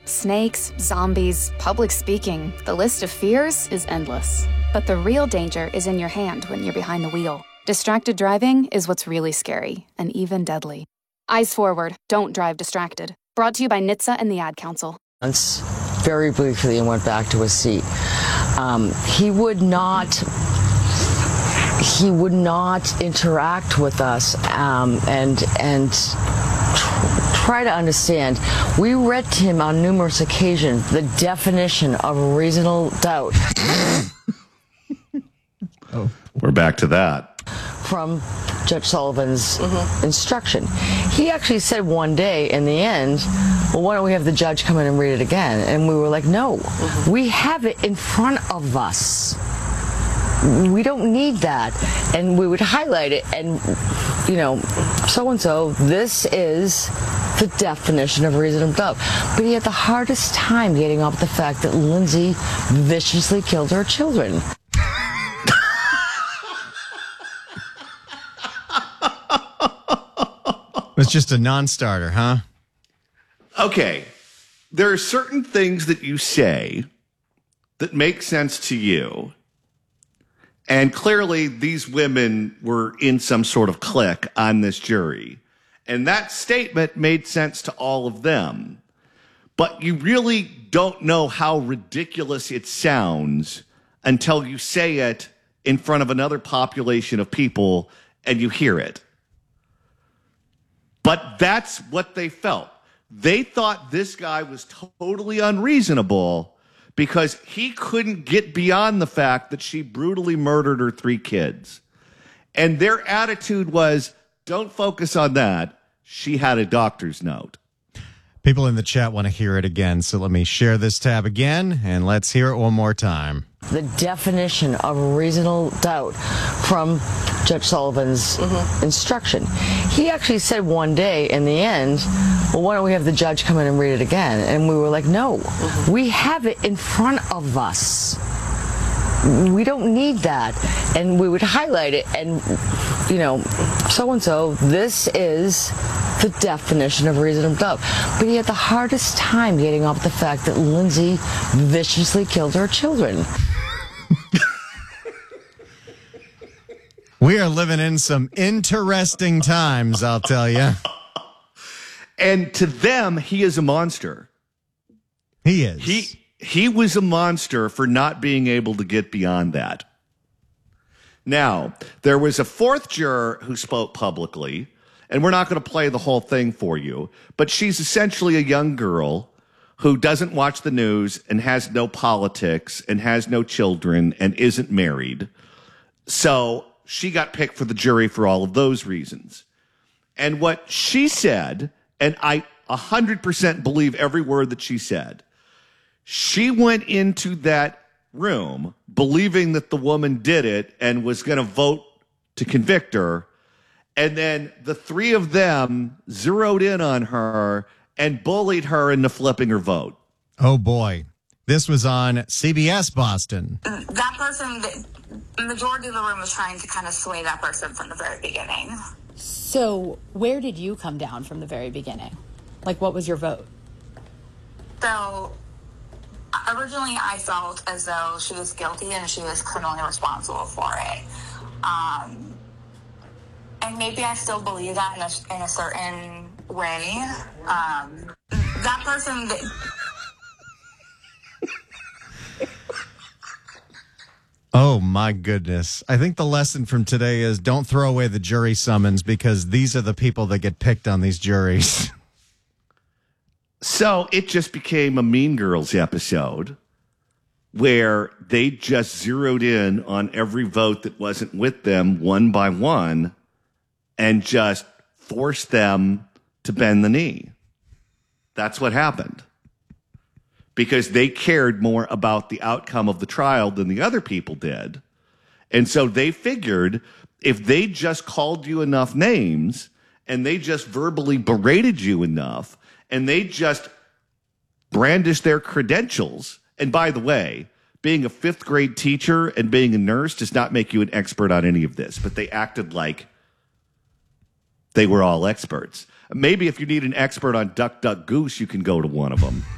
Snakes, zombies, public speaking. The list of fears is endless. But the real danger is in your hand when you're behind the wheel. Distracted driving is what's really scary and even deadly. Eyes forward, don't drive distracted. Brought to you by NHTSA and the Ad Council. Very briefly and went back to his seat. He would not interact with us and try to understand. We read to him on numerous occasions the definition of reasonable doubt. Oh, we're back to that. From Judge Sullivan's instruction. He actually said one day in the end, well, why don't we have the judge come in and read it again? And we were like, no, we have it in front of us. We don't need that. And we would highlight it and, you know, so-and-so, this is the definition of reasonable doubt. But he had the hardest time getting off the fact that Lindsay viciously killed her children. It's just a non-starter, huh? Okay. There are certain things that you say that make sense to you. And clearly these women were in some sort of clique on this jury. And that statement made sense to all of them. But you really don't know how ridiculous it sounds until you say it in front of another population of people and you hear it. But that's what they felt. They thought this guy was totally unreasonable because he couldn't get beyond the fact that she brutally murdered her 3 kids. And their attitude was, don't focus on that. She had a doctor's note. People in the chat want to hear it again, so let me share this tab again, and let's hear it one more time. The definition of reasonable doubt from Judge Sullivan's instruction. He actually said one day in the end, well, why don't we have the judge come in and read it again? And we were like, no, we have it in front of us. We don't need that. And we would highlight it and, you know, so-and-so, this is the definition of reasonable doubt. But he had the hardest time getting off the fact that Lindsay viciously killed her children. We are living in some interesting times, I'll tell you. And to them, he is a monster. He is. He was a monster for not being able to get beyond that. Now, there was a 4th juror who spoke publicly, and we're not going to play the whole thing for you, but she's essentially a young girl who doesn't watch the news and has no politics and has no children and isn't married. So she got picked for the jury for all of those reasons. And what she said, and I 100% believe every word that she said, she went into that room believing that the woman did it and was going to vote to convict her. And then the 3 of them zeroed in on her and bullied her into flipping her vote. Oh, boy. This was on CBS Boston. That person, the majority of the room was trying to kind of sway that person from the very beginning. So where did you come down from the very beginning? Like, what was your vote? So originally I felt as though she was guilty and she was criminally responsible for it. And maybe I still believe that in a certain way. That person... Oh, my goodness. I think the lesson from today is don't throw away the jury summons because these are the people that get picked on these juries. So it just became a Mean Girls episode where they just zeroed in on every vote that wasn't with them one by one and just forced them to bend the knee. That's what happened. Because they cared more about the outcome of the trial than the other people did. And so they figured if they just called you enough names and they just verbally berated you enough and they just brandished their credentials. And by the way, being a 5th grade teacher and being a nurse does not make you an expert on any of this, but they acted like they were all experts. Maybe if you need an expert on Duck, Duck, Goose, you can go to one of them.